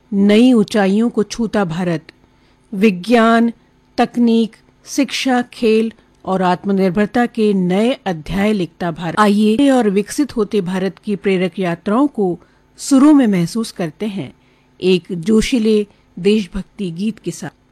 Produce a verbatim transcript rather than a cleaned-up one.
नई ऊंचाइयों को छूता भारत, विज्ञान, तकनीक, शिक्षा, खेल और आत्मनिर्भरता के नए अध्याय लिखता भारत। आइए और विकसित होते भारत की प्रेरक यात्राओं को शुरू में महसूस करते हैं एक जोशीले देशभक्ति गीत के साथ।